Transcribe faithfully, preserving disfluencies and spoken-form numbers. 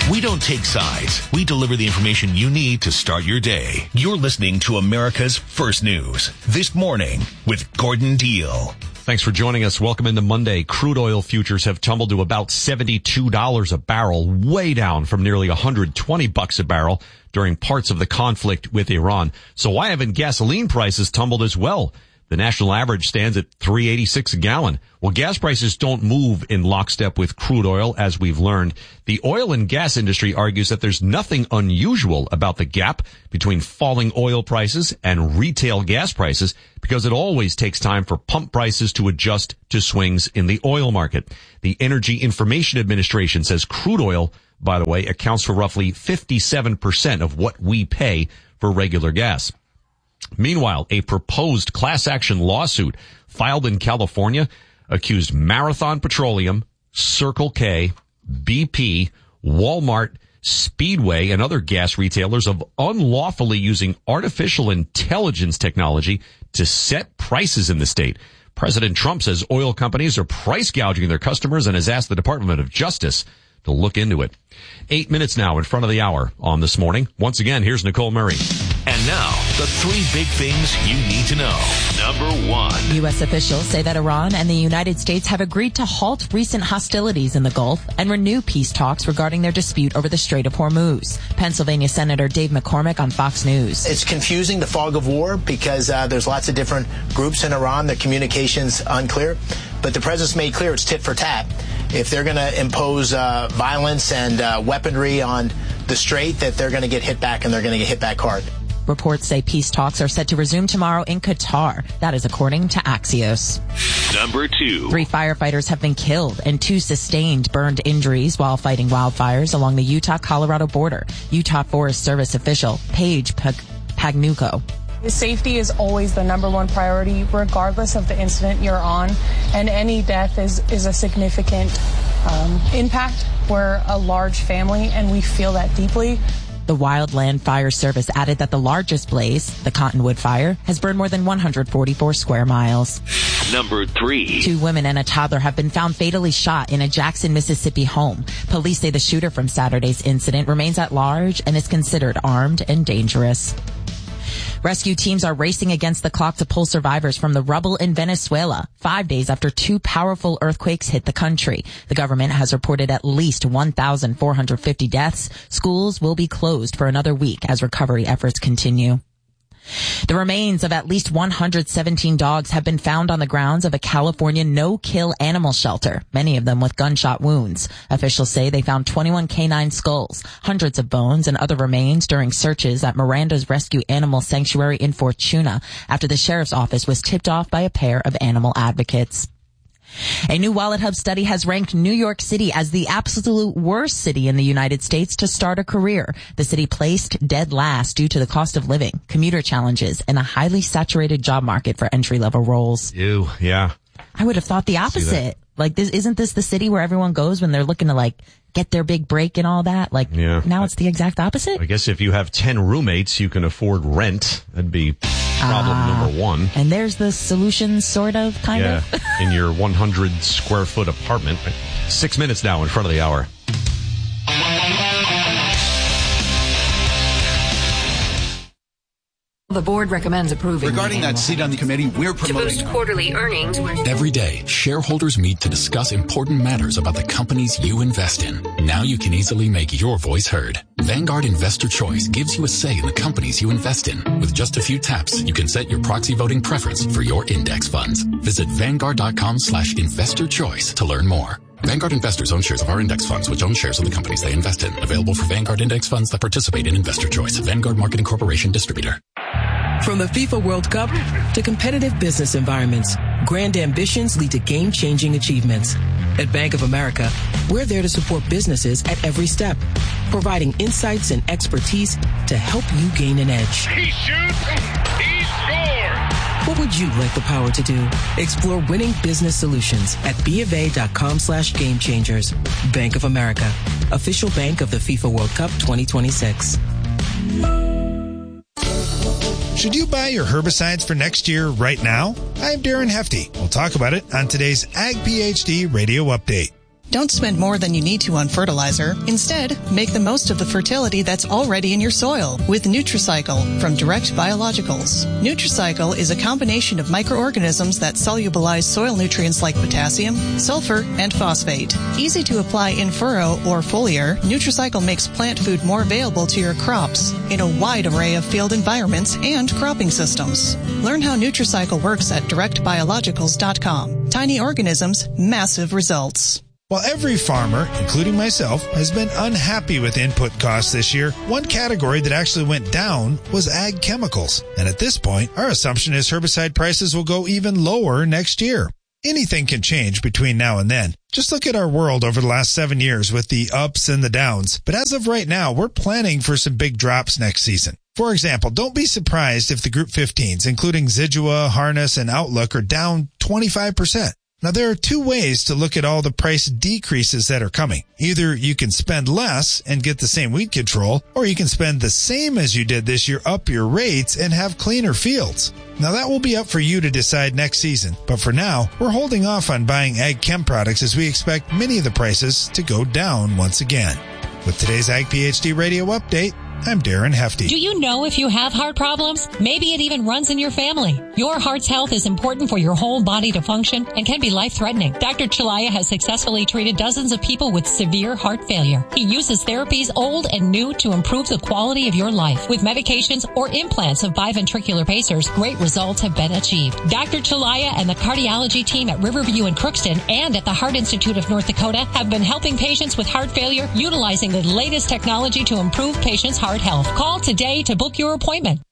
We don't take sides. We deliver the information you need to start your day. You're listening to America's First News This Morning with Gordon Deal. Thanks for joining us. Welcome into Monday. Crude oil futures have tumbled to about seventy-two dollars a barrel, way down from nearly one hundred twenty bucks a barrel during parts of the conflict with Iran. So why haven't gasoline prices tumbled as well? The national average stands at three eighty-six a gallon. Well, gas prices don't move in lockstep with crude oil, as we've learned. The oil and gas industry argues that there's nothing unusual about the gap between falling oil prices and retail gas prices because it always takes time for pump prices to adjust to swings in the oil market. The Energy Information Administration says crude oil, by the way, accounts for roughly fifty-seven percent of what we pay for regular gas. Meanwhile, a proposed class action lawsuit filed in California accused Marathon Petroleum, Circle K, B P, Walmart, Speedway, and other gas retailers of unlawfully using artificial intelligence technology to set prices in the state. President Trump says oil companies are price gouging their customers and has asked the Department of Justice to look into it. Eight minutes now in front of the hour on This Morning. Once again, here's Nicole Murray. And now, the three big things you need to know. Number one. U S officials say that Iran and the United States have agreed to halt recent hostilities in the Gulf and renew peace talks regarding their dispute over the Strait of Hormuz. Pennsylvania Senator Dave McCormick on Fox News. It's confusing, the fog of war, because uh, there's lots of different groups in Iran. Their communication's unclear. But the president's made clear it's tit for tat. If they're going to impose uh, violence and uh, weaponry on the Strait, that they're going to get hit back, and they're going to get hit back hard. Reports say peace talks are set to resume tomorrow in Qatar. That is according to Axios. Number two. Three firefighters have been killed and two sustained burned injuries while fighting wildfires along the Utah-Colorado border. Utah Forest Service official Paige Pag- Pagnuco. Safety is always the number one priority, regardless of the incident you're on, and any death is, is a significant um, impact. We're a large family, and we feel that deeply. The Wildland Fire Service added that the largest blaze, the Cottonwood Fire, has burned more than one hundred forty-four square miles. Number three. Two women and a toddler have been found fatally shot in a Jackson, Mississippi home. Police say the shooter from Saturday's incident remains at large and is considered armed and dangerous. Rescue teams are racing against the clock to pull survivors from the rubble in Venezuela, five days after two powerful earthquakes hit the country. The government has reported at least one thousand four hundred fifty deaths. Schools will be closed for another week as recovery efforts continue. The remains of at least one hundred seventeen dogs have been found on the grounds of a California no-kill animal shelter, many of them with gunshot wounds. Officials say they found twenty-one canine skulls, hundreds of bones, and other remains during searches at Miranda's Rescue Animal Sanctuary in Fortuna after the sheriff's office was tipped off by a pair of animal advocates. A new Wallet Hub study has ranked New York City as the absolute worst city in the United States to start a career. The city placed dead last due to the cost of living, commuter challenges, and a highly saturated job market for entry-level roles. Ew, yeah. I would have thought the opposite. Like, this, isn't this the city where everyone goes when they're looking to, like, get their big break and all that? Like, yeah. Now it's the exact opposite? I guess if you have ten roommates, you can afford rent. That'd be problem Ah. number one. And there's the solution, sort of, kind yeah, of. in your one hundred square foot apartment. Six minutes now in front of the hour. The board recommends approving. Regarding that seat on the committee, we're promoting. To boost quarterly earnings. Every day, shareholders meet to discuss important matters about the companies you invest in. Now you can easily make your voice heard. Vanguard Investor Choice gives you a say in the companies you invest in. With just a few taps, you can set your proxy voting preference for your index funds. Visit Vanguard.com slash investor choice to learn more. Vanguard investors own shares of our index funds, which own shares of the companies they invest in. Available for Vanguard index funds that participate in Investor Choice. Vanguard Marketing Corporation Distributor. From the FIFA World Cup to competitive business environments, grand ambitions lead to game-changing achievements. At Bank of America, we're there to support businesses at every step, providing insights and expertise to help you gain an edge. He shoots, he scores! What would you like the power to do? Explore winning business solutions at BofA.com slash game changers. Bank of America, official bank of the FIFA World Cup twenty twenty-six. Should you buy your herbicides for next year right now? I'm Darren Hefty. We'll talk about it on today's Ag PhD Radio Update. Don't spend more than you need to on fertilizer. Instead, make the most of the fertility that's already in your soil with Nutricycle from Direct Biologicals. Nutricycle is a combination of microorganisms that solubilize soil nutrients like potassium, sulfur, and phosphate. Easy to apply in furrow or foliar, Nutricycle makes plant food more available to your crops in a wide array of field environments and cropping systems. Learn how Nutricycle works at direct biologicals dot com. Tiny organisms, massive results. While every farmer, including myself, has been unhappy with input costs this year, one category that actually went down was ag chemicals. And at this point, our assumption is herbicide prices will go even lower next year. Anything can change between now and then. Just look at our world over the last seven years with the ups and the downs. But as of right now, we're planning for some big drops next season. For example, don't be surprised if the Group fifteens, including Zidua, Harness, and Outlook, are down twenty-five percent. Now, there are two ways to look at all the price decreases that are coming. Either you can spend less and get the same weed control, or you can spend the same as you did this year, up your rates, and have cleaner fields. Now, that will be up for you to decide next season. But for now, we're holding off on buying ag chem products as we expect many of the prices to go down once again. With today's Ag PhD Radio Update, I'm Darren Hefty. Do you know if you have heart problems? Maybe it even runs in your family. Your heart's health is important for your whole body to function and can be life-threatening. Doctor Chalaya has successfully treated dozens of people with severe heart failure. He uses therapies old and new to improve the quality of your life. With medications or implants of biventricular pacers, great results have been achieved. Doctor Chalaya and the cardiology team at Riverview in Crookston and at the Heart Institute of North Dakota have been helping patients with heart failure utilizing the latest technology to improve patients' heart health. Call today to book your appointment.